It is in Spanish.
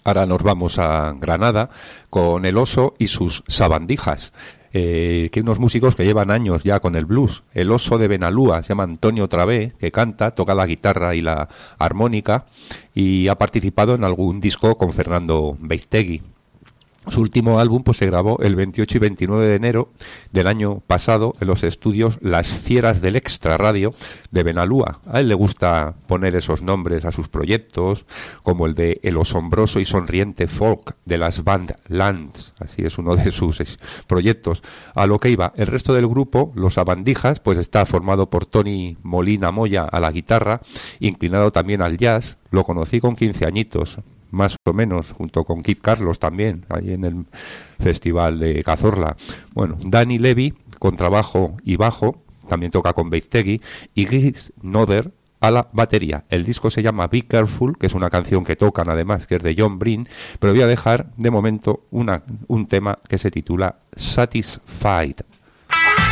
Ahora nos vamos a Granada con El Oso y sus sabandijas. Que unos músicos que llevan años ya con el blues. El Oso de Benalúa se llama Antonio Travé, que canta, toca la guitarra y la armónica y ha participado en algún disco con Fernando Beiztegui. Su último álbum pues se grabó el 28 y 29 de enero del año pasado en los estudios Las Fieras del Extra Radio de Benalúa. A él le gusta poner esos nombres a sus proyectos, como el de El Asombroso y Sonriente Folk de las Band Lands, así es uno de sus proyectos. A lo que iba, el resto del grupo, los Sabandijas, pues está formado por Tony Molina Moya a la guitarra, inclinado también al jazz. Lo conocí con 15 añitos, más o menos, junto con Kid Carlos también, ahí en el Festival de Cazorla. Bueno, Dani Levy, con trabajo y bajo, también toca con Beiztegui, y Chris Noder a la batería. El disco se llama Be Careful, que es una canción que tocan además, que es de John Breen, pero voy a dejar de momento un tema que se titula Satisfied.